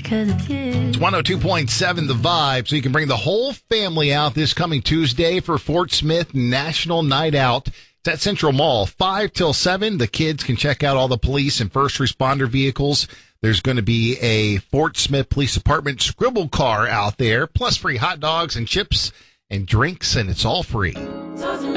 'cause it's you. It's 102.7 The Vibe, so you can bring the whole family out this coming Tuesday for Fort Smith National Night Out. It's at Central Mall, 5 till 7. The kids can check out all the police and first responder vehicles. There's going to be a Fort Smith Police Department scribble car out there, plus free hot dogs and chips and drinks, and it's all free.